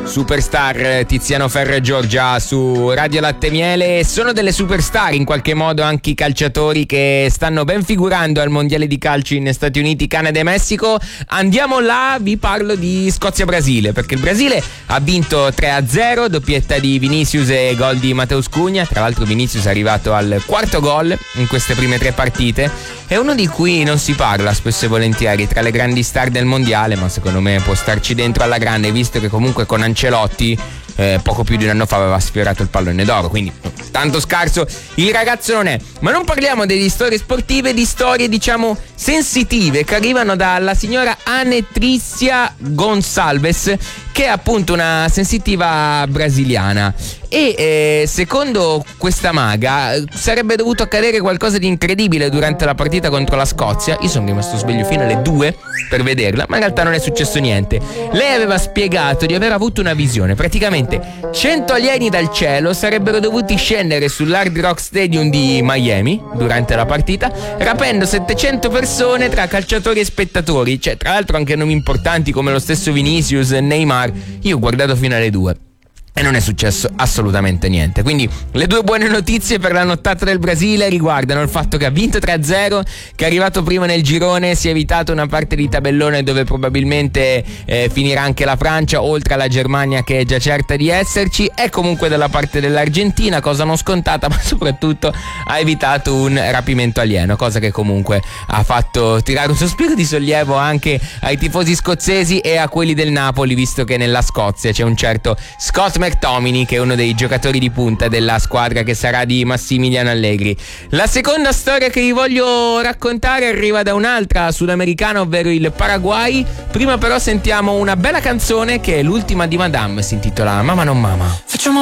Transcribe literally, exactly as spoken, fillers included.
Superstar Tiziano Ferro e Giorgia su Radio Latte Miele. Sono delle superstar in qualche modo anche i calciatori che stanno ben figurando al mondiale di calcio in Stati Uniti, Canada e Messico. Andiamo là, vi parlo di Scozia-Brasile, perché il Brasile ha vinto tre a zero, doppietta di Vinicius e gol di Mateus Cugna. Tra l'altro Vinicius è arrivato al quarto gol in queste prime tre partite. È uno di cui non si parla spesso e volentieri tra le grandi star del mondiale, ma secondo me può starci dentro alla grande, visto che comunque con Ancelotti eh, poco più di un anno fa aveva sfiorato il pallone d'oro, quindi tanto scarso il ragazzo non è. Ma non parliamo di storie sportive, di storie diciamo sensitive che arrivano dalla signora Anetrizia Gonçalves, che è appunto una sensitiva brasiliana. E eh, secondo questa maga sarebbe dovuto accadere qualcosa di incredibile durante la partita contro la Scozia. Io sono rimasto sveglio fino alle due per vederla, ma in realtà non è successo niente. Lei aveva spiegato di aver avuto una visione. Praticamente cento alieni dal cielo sarebbero dovuti scendere sull'Hard Rock Stadium di Miami durante la partita, rapendo settecento persone tra calciatori e spettatori. Cioè, tra l'altro anche nomi importanti come lo stesso Vinicius e Neymar. Io ho guardato fino alle due e non è successo assolutamente niente. Quindi le due buone notizie per la nottata del Brasile riguardano il fatto che ha vinto tre a zero, che è arrivato prima nel girone, si è evitato una parte di tabellone dove probabilmente eh, finirà anche la Francia, oltre alla Germania che è già certa di esserci. È comunque dalla parte dell'Argentina, cosa non scontata, ma soprattutto ha evitato un rapimento alieno, cosa che comunque ha fatto tirare un sospiro di sollievo anche ai tifosi scozzesi e a quelli del Napoli, visto che nella Scozia c'è un certo Scott McTominay, che è uno dei giocatori di punta della squadra che sarà di Massimiliano Allegri. La seconda storia che vi voglio raccontare arriva da un'altra sudamericana, ovvero il Paraguay. Prima però sentiamo una bella canzone che è l'ultima di Madame, si intitola Mama non Mama. Facciamo